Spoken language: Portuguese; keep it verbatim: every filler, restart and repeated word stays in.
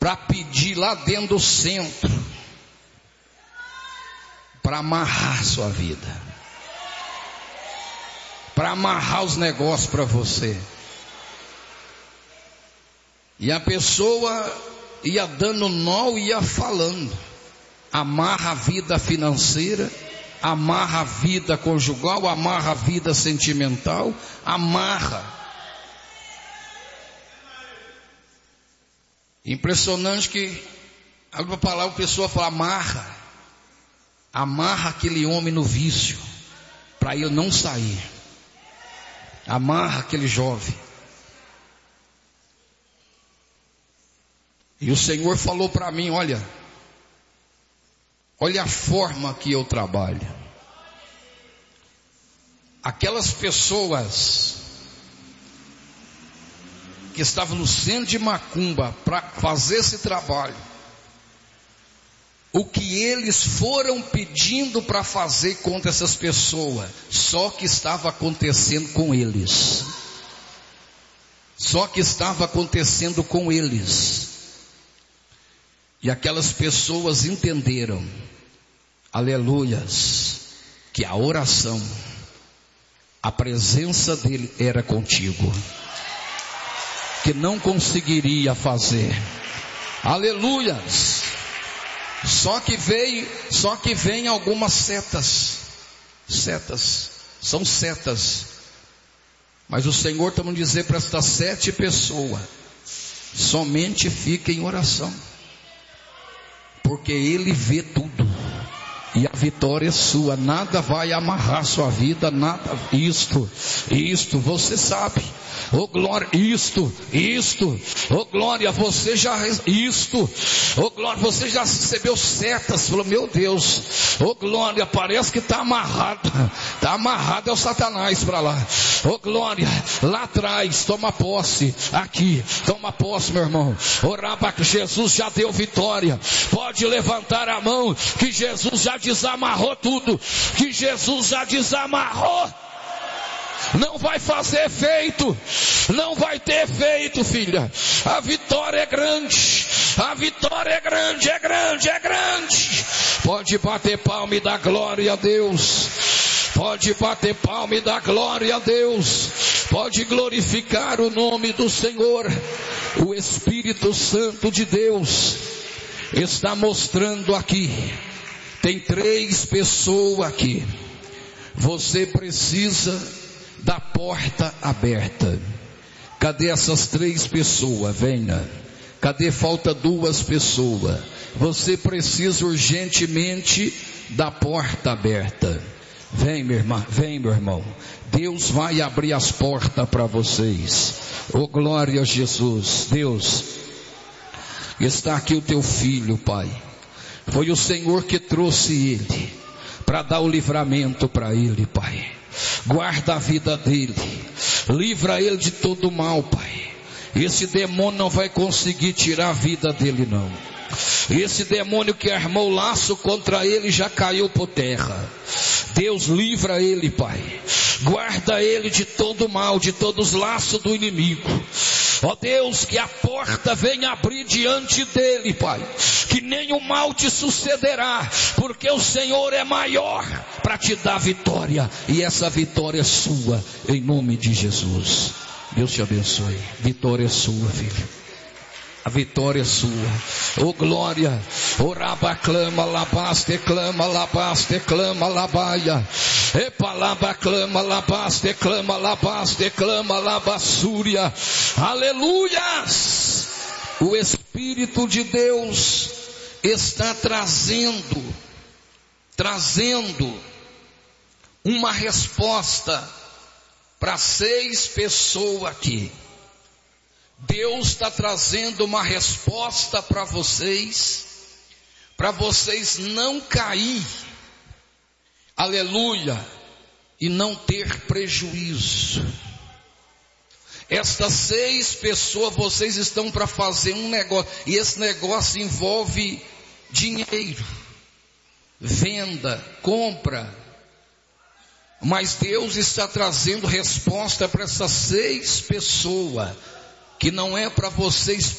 para pedir lá dentro do centro, para amarrar sua vida, para amarrar os negócios para você. E a pessoa ia dando nó e ia falando. Amarra a vida financeira, amarra a vida conjugal, amarra a vida sentimental, amarra. Impressionante que a palavra a pessoa fala amarra. Amarra aquele homem no vício, para ele não sair. Amarra aquele jovem. E o Senhor falou para mim, olha, olha a forma que eu trabalho. Aquelas pessoas que estavam no centro de macumba para fazer esse trabalho, o que eles foram pedindo para fazer contra essas pessoas, só que estava acontecendo com eles. Só que estava acontecendo com eles. E aquelas pessoas entenderam, aleluias, que a oração, a presença dele era contigo, que não conseguiria fazer, aleluias. Só que veio, só que vem algumas setas, setas, são setas, mas o Senhor está me dizendo para estas sete pessoas, somente fique em oração, porque Ele vê tudo, e a vitória é sua, nada vai amarrar sua vida, nada, isto, isto, você sabe, oh glória, isto, isto, oh glória, você já, isto, oh glória, você já recebeu setas, falou, meu Deus, oh glória, parece que está amarrado, está amarrado é o Satanás para lá, oh glória, lá atrás, toma posse, aqui, toma posse meu irmão, orava que Jesus já deu vitória, pode levantar a mão, que Jesus já desamarrou tudo, que Jesus já desamarrou, não vai fazer efeito, não vai ter efeito, filha, a vitória é grande, a vitória é grande, é grande, é grande, pode bater palma e dar glória a Deus, pode bater palma e dar glória a Deus, pode glorificar o nome do Senhor. O Espírito Santo de Deus está mostrando aqui, tem três pessoas aqui, você precisa da porta aberta. Cadê essas três pessoas? Venha. Cadê? Falta duas pessoas. Você precisa urgentemente da porta aberta. Vem, minha irmã, vem, meu irmão. Deus vai abrir as portas para vocês. Oh, glória a Jesus. Deus, está aqui o teu filho, Pai. Foi o Senhor que trouxe ele para dar o livramento para ele, Pai. Guarda a vida dele, livra ele de todo mal, Pai. Esse demônio não vai conseguir tirar a vida dele não. Esse demônio que armou laço contra ele já caiu por terra. Deus, livra ele, Pai. Guarda ele de todo mal, de todos os laços do inimigo. Ó Deus, que a porta venha abrir diante dele, Pai. Que nenhum mal te sucederá, porque o Senhor é maior para te dar vitória. E essa vitória é sua, em nome de Jesus. Deus te abençoe. Vitória é sua, filho. A vitória é sua. Oh glória. Oraba clama labaste clama labaste clama labaia. Epa laba clama labaste clama labaste clama labassúria. Aleluias. O Espírito de Deus está trazendo trazendo uma resposta para seis pessoas aqui. Deus está trazendo uma resposta para vocês, para vocês não cair, aleluia, e não ter prejuízo. Estas seis pessoas, vocês estão para fazer um negócio, e esse negócio envolve dinheiro, venda, compra, mas Deus está trazendo resposta para essas seis pessoas, que não é para vocês